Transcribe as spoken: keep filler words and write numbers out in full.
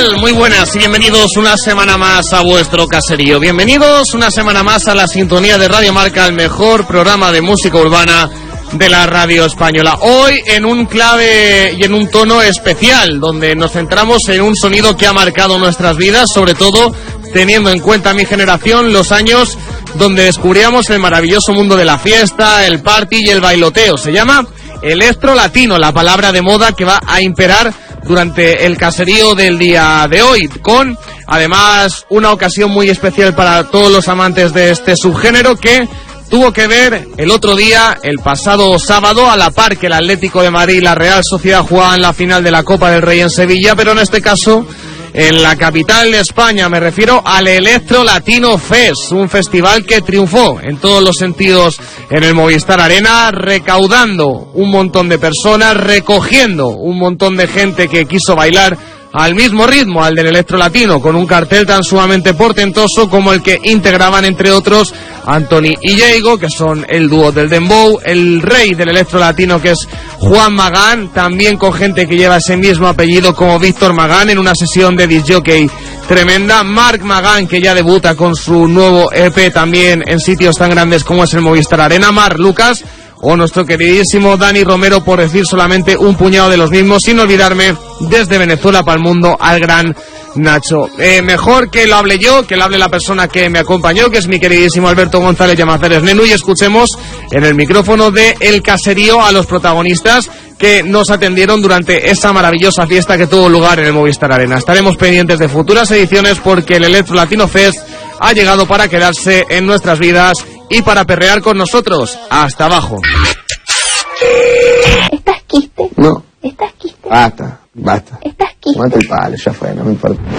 tal? Muy buenas y bienvenidos una semana más a vuestro caserío. Bienvenidos una semana más a la sintonía de Radio Marca, el mejor programa de música urbana de la radio española. Hoy en un clave y en un tono especial, donde nos centramos en un sonido que ha marcado nuestras vidas, sobre todo teniendo en cuenta mi generación, los años donde descubríamos el maravilloso mundo de la fiesta, el party y el bailoteo. Se llama electro latino, la palabra de moda que va a imperar durante el caserío del día de hoy, con además una ocasión muy especial para todos los amantes de este subgénero, que tuvo que ver el otro día, el pasado sábado, a la par que el Atlético de Madrid y la Real Sociedad jugaban la final de la Copa del Rey en Sevilla, pero en este caso en la capital de España. Me refiero al Electro Latino Fest, un festival que triunfó en todos los sentidos en el Movistar Arena, recaudando un montón de personas, recogiendo un montón de gente que quiso bailar al mismo ritmo, al del electro latino, con un cartel tan sumamente portentoso como el que integraban, entre otros, Anthony y Diego, que son el dúo del dembow, el rey del electro latino, que es Juan Magán, también con gente que lleva ese mismo apellido, como Víctor Magán, en una sesión de disc jockey tremenda, Marc Magán, que ya debuta con su nuevo E P también en sitios tan grandes como es el Movistar Arena, Marc Lucas, o nuestro queridísimo Dani Romero, por decir solamente un puñado de los mismos, sin olvidarme desde Venezuela para el mundo al gran Nacho. Eh, mejor que lo hable yo, que lo hable la persona que me acompañó, que es mi queridísimo Alberto González Llamazares Nenu, y escuchemos en el micrófono de El Caserío a los protagonistas que nos atendieron durante esa maravillosa fiesta que tuvo lugar en el Movistar Arena. Estaremos pendientes de futuras ediciones porque el Electro Latino Fest ha llegado para quedarse en nuestras vidas y para perrear con nosotros. Hasta abajo. ¿Estás quiste? No. ¿Estás quiste? Basta, basta. ¿Estás quiste? Mate el palo, ya fue, no me importa.